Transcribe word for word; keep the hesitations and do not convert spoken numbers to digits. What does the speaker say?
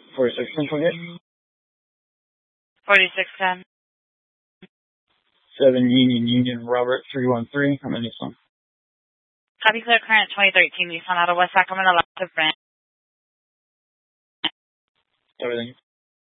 forty-six ten twenty-eight. forty-six ten. seven Union Union Robert three one three. I'm in Nissan. Copy clear current twenty thirteen Nissan Auto West Sacramento, lots of brand. Everything.